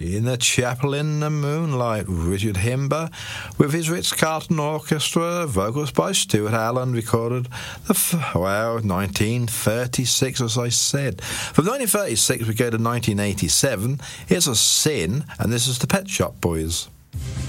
In the Chapel in the Moonlight, Richard Himber with his Ritz-Carlton Orchestra, vocals by Stuart Allen, recorded 1936, as I said. From 1936 we go to 1987. Here's A Sin, and this is the Pet Shop Boys.